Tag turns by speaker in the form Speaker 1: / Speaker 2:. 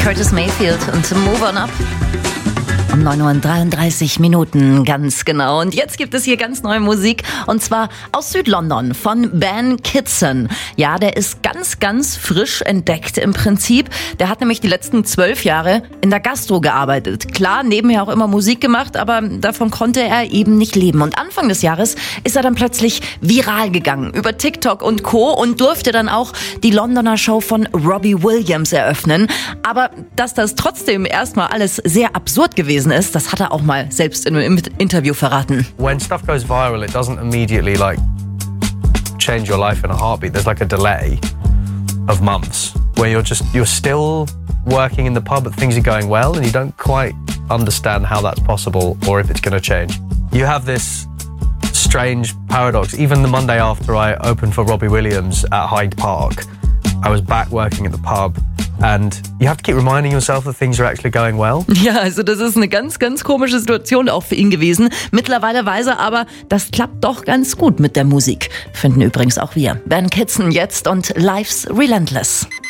Speaker 1: Curtis Mayfield und Move On Up. Um 9:33 Uhr, ganz genau. Und jetzt gibt es hier ganz neue Musik, und zwar aus Südlondon von Ben Kitson. Ja, der ist ganz frisch entdeckt im Prinzip. Der hat nämlich die letzten 12 Jahre in der Gastro gearbeitet. Klar, nebenher auch immer Musik gemacht, aber davon konnte er eben nicht leben. Und Anfang des Jahres ist er dann plötzlich viral gegangen über TikTok und Co. und durfte dann auch die Londoner Show von Robbie Williams eröffnen. Aber dass das trotzdem erstmal alles sehr absurd gewesen ist, das hat er auch mal selbst in einem Interview verraten.
Speaker 2: When stuff goes viral, it doesn't immediately change your life in a heartbeat. There's a delay of months where you're still working in the pub, but things are going well and you don't quite understand how that's possible or if it's going to change. You have this strange paradox. Even the Monday after I opened for Robbie Williams at Hyde Park, I was back working at the pub. And you have to keep reminding yourself that things are actually going well.
Speaker 1: Ja, also das ist eine ganz komische Situation auch für ihn gewesen. Mittlerweile weiß er aber, das klappt doch ganz gut mit der Musik. Finden übrigens auch wir. Ben Kitson jetzt und Life's Relentless.